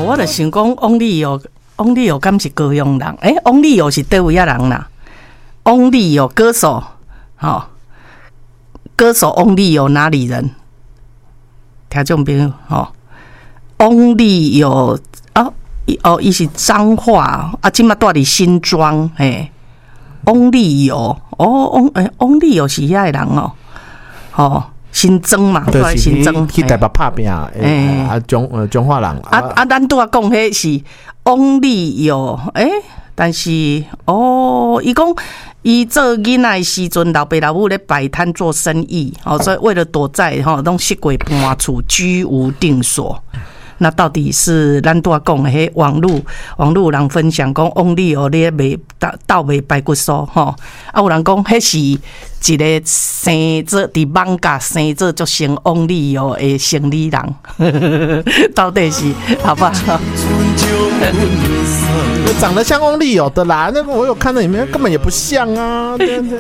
我就想讲翁立友，翁立友敢是高雄人？翁立友是倒位啊人啦？翁立友歌手，歌手翁立友哪里人？听众朋友，翁立友伊是彰化啊，今嘛住伫新庄，翁立友，翁立友是遐个人新庄嘛， 对， 新庄去台北拍拼中华人咱拄仔讲迄是翁立友，但是伊讲伊做囡仔时阵，老爸老母咧摆摊做生意，所以为了躲债，拢习惯搬厝，居无定所。那到底是咱拄仔讲的迄网络人分享讲，翁立友咧卖倒卖排骨酥有人讲迄是一个生做伫网咖生做足成翁立友的生理人，到底是好不好？ 长得像翁立友的啦，那个我有看到里面根本也不像啊。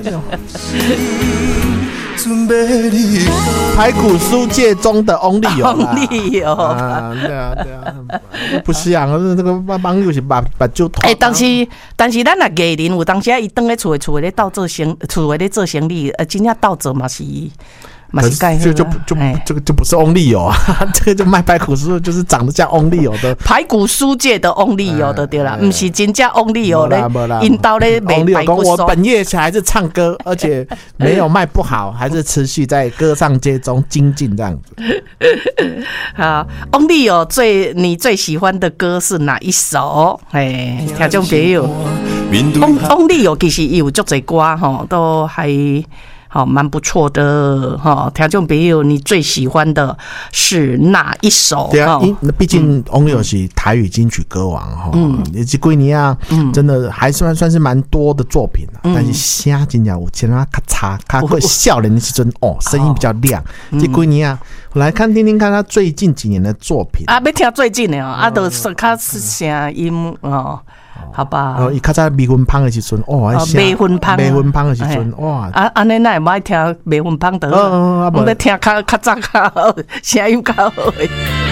排骨酥界中的翁立友， 翁立友对啊，不像啊，这个网友是把就但是咱若艺人有当时伊当咧厝咧斗做生意，真正斗做嘛是盖这个就不是翁立友啊，这个就卖排骨酥，就是长得像翁立友的排骨酥界的翁立友的对啦，不是真正翁立友咧，引导咧卖排骨酥。 我本业还是唱歌，而且没有卖不好，还是持续在歌唱界中精进这样子。 好，翁立友你最喜欢的歌是哪一首？听众朋友，翁立友其实有足侪歌都还。蛮不错的听众朋友，你最喜欢的是哪一首？ 对啊，毕竟翁立友是台语金曲歌王这几年啊，真的还算是蛮多的作品但是声真正有前啊较差，较会笑人的时阵声音比较亮。这几年啊，我来听听看他最近几年的作品要听最近的就是较声音好吧， 伊较早微分芳的时阵， 微分芳的时阵，哇， 安尼哪会爱听微分芳的？我们听较早声音较好。